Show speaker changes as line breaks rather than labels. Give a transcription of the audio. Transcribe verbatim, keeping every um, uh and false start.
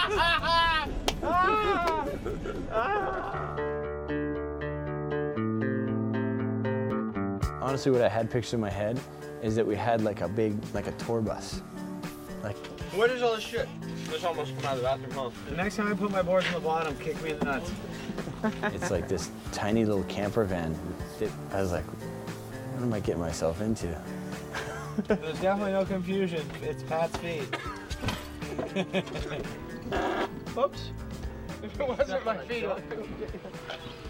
Honestly, what I had pictured in my head is that we had like a big, like a tour bus. Like,
where does all this shit? This almost come out of the bathroom, huh?
The next time I put my boards on the bottom, kick me in the nuts.
It's like this tiny little camper van. It, I was like, what am I getting myself into?
There's definitely no confusion. It's Pat's feet.
Oops. If it wasn't my feet,